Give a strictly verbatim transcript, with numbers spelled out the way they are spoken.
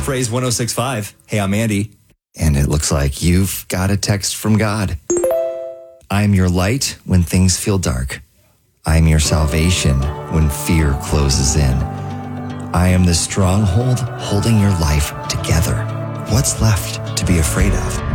Phrase one oh six point five. Hey, I'm Andy. And it looks like you've got a text from God. I'm your light when things feel dark. I'm your salvation when fear closes in. I am the stronghold holding your life together. What's left to be afraid of?